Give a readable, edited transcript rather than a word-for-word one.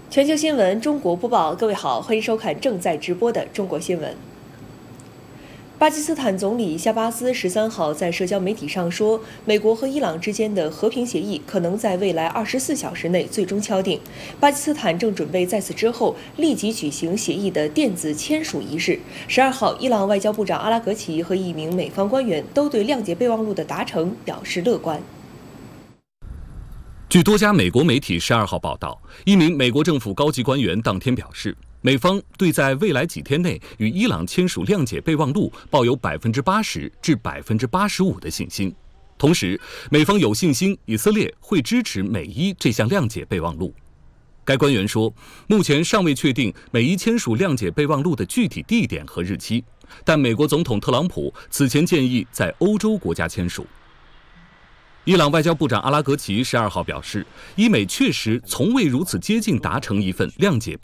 全球新闻中国播报，各位好，欢迎收看正在直播的中国新闻。巴基斯坦总理夏巴兹13号在社交媒体上说，美国和伊朗之间的和平协议可能在未来24小时内最终敲定。巴基斯坦正准备在此之后立即举行协议的电子签署仪式。12号，伊朗外交部长阿拉格齐和一名美方官员都对谅解备忘录的达成表示乐观。 据多家美国媒体12号报道，一名美国政府高级官员当天表示，美方对在未来几天内与伊朗签署谅解备忘录抱有80%至85%的信心。同时，美方有信心以色列会支持美伊这项谅解备忘录。该官员说，目前尚未确定美伊签署谅解备忘录的具体地点和日期，但美国总统特朗普此前建议在欧洲国家签署。伊朗外交部长阿拉格齐12号表示，伊美确实从未如此接近达成一份谅解